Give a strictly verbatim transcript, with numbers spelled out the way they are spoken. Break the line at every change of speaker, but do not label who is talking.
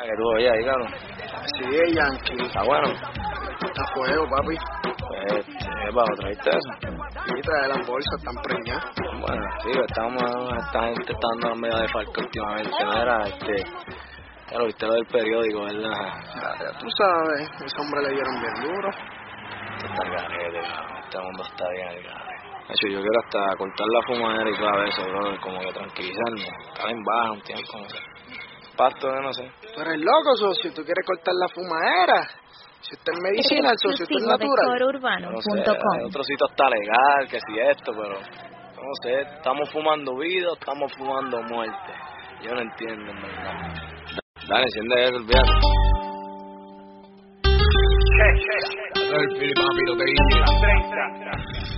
que tú oyes ahí, cabrón.
Sí, es Yankee.
Está bueno.
Está fuego, papi.
Pues, ¿qué pasa? ¿Trajiste eso?
Sí, trae las bolsas, están preñadas.
Bueno, sí, estamos, esta gente está dando medio de falco últimamente. Mira, este, ya lo viste lo del periódico, ¿verdad?
Ya, ya tú sabes, ese hombre le dieron bien duro.
Está el garete, cabrón. Este mundo está bien el garete. De hecho, yo quiero hasta cortar la fumadera y claro eso, brother, como que tranquilizarme. Estar en baja un tiempo, no sé. Pasto de no sé.
Tú eres loco, socio, tú quieres cortar la fumadera. Si usted es medicinal, socio, usted es natural.
No sé, el otro sitio está legal, que si esto, pero no sé, estamos fumando vida o estamos fumando muerte. Yo no entiendo, en verdad. Dale, enciende eso, olvídate.
El Fili, papi, lo que dice.